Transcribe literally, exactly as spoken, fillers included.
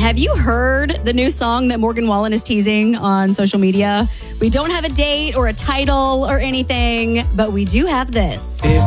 have you heard the new song that Morgan Wallen is teasing on social media? We don't have a date or a title or anything, but we do have this. If